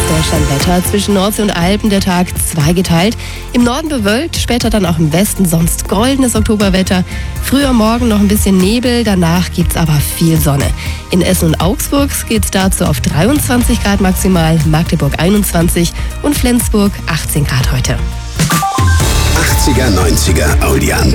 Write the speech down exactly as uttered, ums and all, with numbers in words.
Ostdeutschland-Wetter. Zwischen Nordsee und Alpen der Tag zweigeteilt. Im Norden bewölkt, später dann auch im Westen sonst goldenes Oktoberwetter. Früher Morgen noch ein bisschen Nebel, danach gibt's aber viel Sonne. In Essen und Augsburg geht's dazu auf dreiundzwanzig Grad maximal, Magdeburg einundzwanzig und Flensburg achtzehn Grad heute. achtziger, neunziger Audian